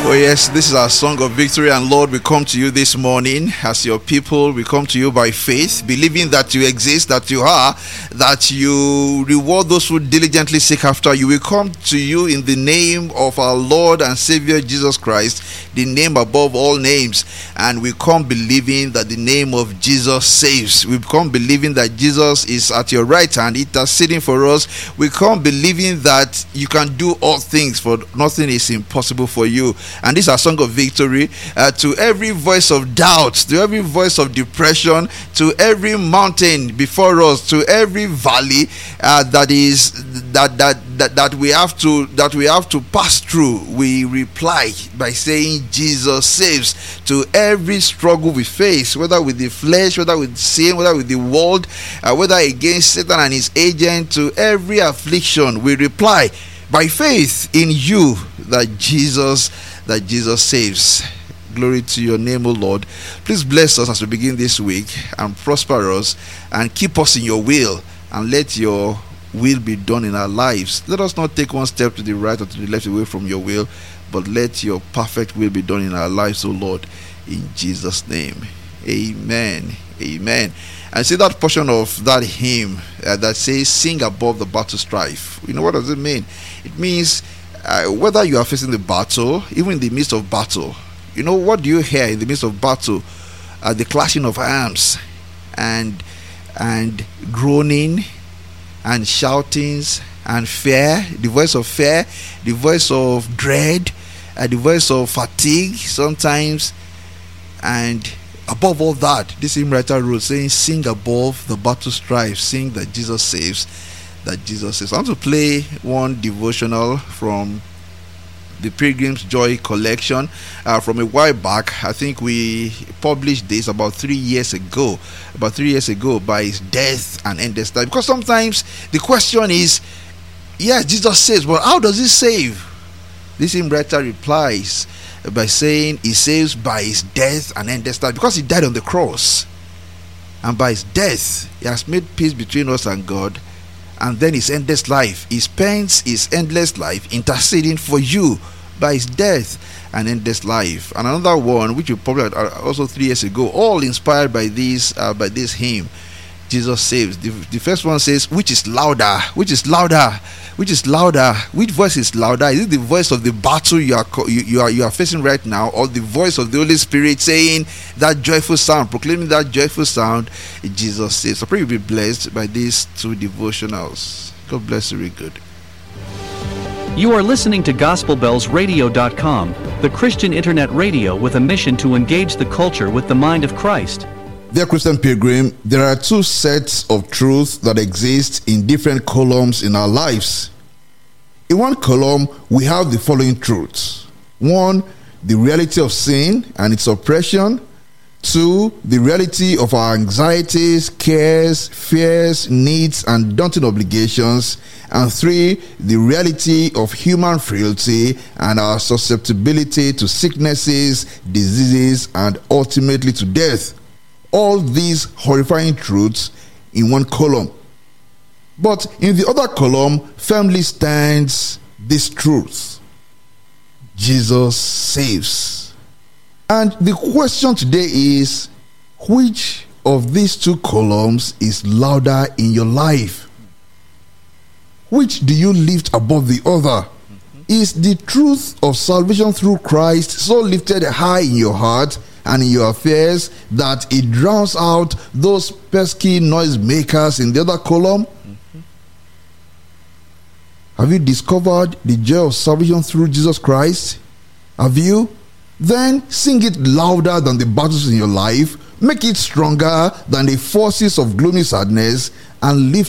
Oh yes, this is our song of victory, and Lord, we come to you this morning as your people. We come to you by faith, believing that you exist, that you are, that you reward those who diligently seek after you. We come to you in the name of our Lord and Savior Jesus Christ, the name above all names, and we come believing that the name of Jesus saves. We come believing that Jesus is at your right hand interceding for us. We come believing that you can do all things, for nothing is impossible for you. And this is our song of victory to every voice of doubt, to every voice of depression, to every mountain before us, to every valley that we have to pass through. We reply by saying Jesus saves. To every struggle we face, whether with the flesh, whether with sin, whether with the world, whether against Satan and his agent, to every affliction we reply by faith in you that Jesus saves. Glory to your name, O Lord. Please bless us as we begin this week and prosper us and keep us in your will, and let your will be done in our lives. Let us not take one step to the right or to the left away from your will, but let your perfect will be done in our lives, O Lord, in Jesus' name. Amen. Amen. And see that portion of that hymn that says, sing above the battle strife. You know, what does it mean? It means whether you are facing the battle, even in the midst of battle, you know, what do you hear in the midst of battle? The clashing of arms and groaning and shoutings and fear, the voice of fear, the voice of dread, the voice of fatigue sometimes. And above all that, this hymn writer wrote, saying, sing above the battle strife, sing that Jesus saves, that Jesus saves. I want to play one devotional from the Pilgrim's Joy collection from a while back. I think we published this about 3 years ago, by his death and endless life. Because sometimes the question is, yes, Jesus saves, but how does he save? This hymn writer replies by saying he saves by his death and endless life, because he died on the cross, and by his death he has made peace between us and God. And then his endless life, he spends his endless life interceding for you by his death and endless life. And another one which we probably also 3 years ago, all inspired by this hymn, Jesus saves. The first one says, which is louder? Which is louder? Which is louder? Which voice is louder? Is it the voice of the battle you are facing right now, or the voice of the Holy Spirit saying that joyful sound, proclaiming that joyful sound? Jesus saves. So pray you'll be blessed by these two devotionals. God bless you. Very good. You are listening to GospelBellsRadio.com, the Christian internet radio with a mission to engage the culture with the mind of Christ. Dear Christian Pilgrim, there are two sets of truths that exist in different columns in our lives. In one column, we have the following truths. 1, the reality of sin and its oppression. 2, the reality of our anxieties, cares, fears, needs, and daunting obligations. And 3, the reality of human frailty and our susceptibility to sicknesses, diseases, and ultimately to death. All these horrifying truths in one column. But in the other column firmly stands this truth: Jesus saves. And the question today is, which of these two columns is louder in your life? Which do you lift above the other? Is the truth of salvation through Christ so lifted high in your heart and in your affairs that it drowns out those pesky noisemakers in the other column? Have you discovered the joy of salvation through Jesus Christ? Have you? Then sing it louder than the battles in your life. Make it stronger than the forces of gloomy sadness, and lift